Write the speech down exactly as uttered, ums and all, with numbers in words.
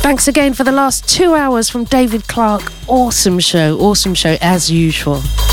Thanks again for the last two hours from David Clarke. Awesome show, awesome show as usual.